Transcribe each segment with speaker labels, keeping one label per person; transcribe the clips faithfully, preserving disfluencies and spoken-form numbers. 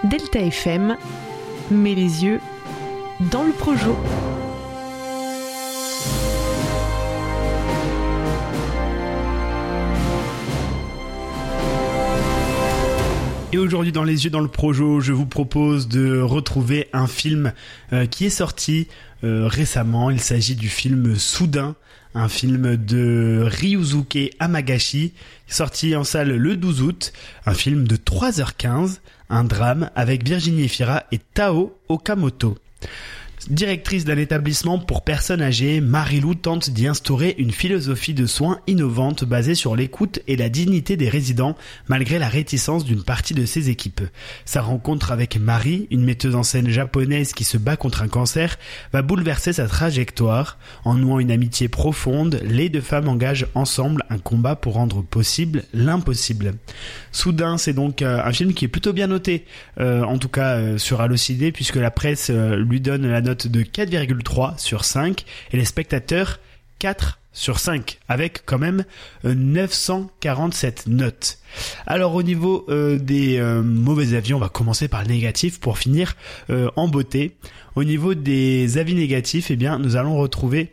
Speaker 1: Delta F M, met les yeux dans le projo.
Speaker 2: Et aujourd'hui dans Les Yeux dans le Projo, je vous propose de retrouver un film euh, qui est sorti euh, récemment. Il s'agit du film Soudain, un film de Ryusuke Hamagashi, sorti en salle le douze août, un film de trois heures quinze, un drame avec Virginie Efira et Tao Okamoto. Directrice d'un établissement pour personnes âgées, Marie-Lou tente d'y instaurer une philosophie de soins innovante basée sur l'écoute et la dignité des résidents, malgré la réticence d'une partie de ses équipes. Sa rencontre avec Marie, une metteuse en scène japonaise qui se bat contre un cancer, va bouleverser sa trajectoire. En nouant une amitié profonde, les deux femmes engagent ensemble un combat pour rendre possible l'impossible. Soudain, c'est donc euh, un film qui est plutôt bien noté, euh, en tout cas euh, sur Allociné, puisque la presse euh, lui donne la note de quatre virgule trois sur cinq et les spectateurs quatre sur cinq, avec quand même euh, neuf cent quarante-sept notes. Alors au niveau euh, des euh, mauvais avis, on va commencer par le négatif pour finir euh, en beauté. Au niveau des avis négatifs, eh bien nous allons retrouver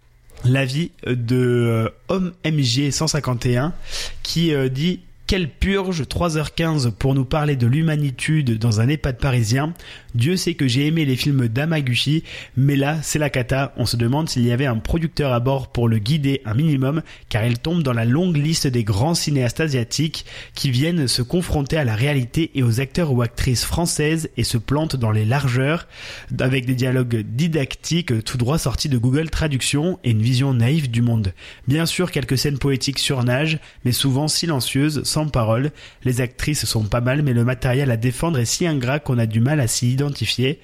Speaker 2: l'avis de euh, Homme M J cent cinquante et un qui euh, dit: quelle purge, trois heures quinze pour nous parler de l'humanitude dans un EHPAD parisien. Dieu sait que j'ai aimé les films d'Hamaguchi, mais là, c'est la cata. On se demande s'il y avait un producteur à bord pour le guider un minimum, car il tombe dans la longue liste des grands cinéastes asiatiques qui viennent se confronter à la réalité et aux acteurs ou actrices françaises et se plantent dans les largeurs, avec des dialogues didactiques tout droit sortis de Google Traduction et une vision naïve du monde. Bien sûr, quelques scènes poétiques surnagent, mais souvent silencieuses, sans parole. Les actrices sont pas mal, mais le matériel à défendre est si ingrat qu'on a du mal à s'y identifier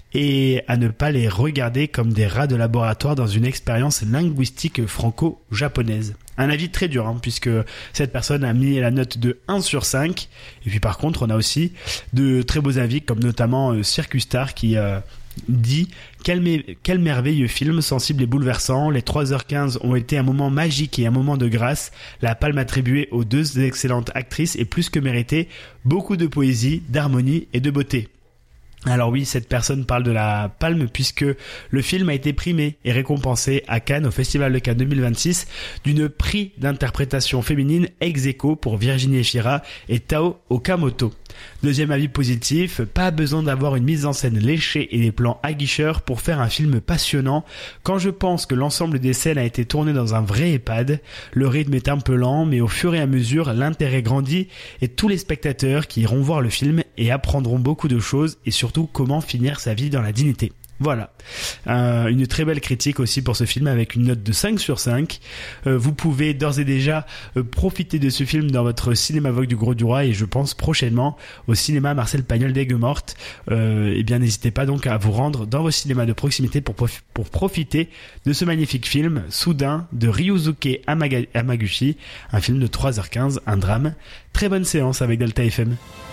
Speaker 2: et à ne pas les regarder comme des rats de laboratoire dans une expérience linguistique franco-japonaise. Un avis très dur, hein, puisque cette personne a mis la note de un sur cinq. Et puis par contre, on a aussi de très beaux avis, comme notamment euh, Circus Star qui euh, dit quel, me- quel merveilleux film, sensible et bouleversant. Les trois heures quinze ont été un moment magique et un moment de grâce. La palme attribuée aux deux excellentes actrices est plus que méritée. Beaucoup de poésie, d'harmonie et de beauté. Alors oui, cette personne parle de la palme puisque le film a été primé et récompensé à Cannes, au Festival de Cannes deux mille vingt-six, d'une prix d'interprétation féminine ex aequo pour Virginie Efira et Tao Okamoto. Deuxième avis positif, pas besoin d'avoir une mise en scène léchée et des plans aguicheurs pour faire un film passionnant. Quand je pense que l'ensemble des scènes a été tourné dans un vrai EHPAD, le rythme est un peu lent, mais au fur et à mesure, l'intérêt grandit et tous les spectateurs qui iront voir le film et apprendront beaucoup de choses et surtout comment finir sa vie dans la dignité. Voilà, euh, une très belle critique aussi pour ce film avec une note de cinq sur cinq. Euh, vous pouvez d'ores et déjà euh, profiter de ce film dans votre cinéma Vogue du Gros du Roi et je pense prochainement au cinéma Marcel Pagnol d'Aigues-Mortes. Euh, et bien n'hésitez pas donc à vous rendre dans vos cinémas de proximité pour, prof- pour profiter de ce magnifique film Soudain de Ryusuke Hamaga- Hamaguchi, un film de trois heures quinze, un drame. Très bonne séance avec Delta F M.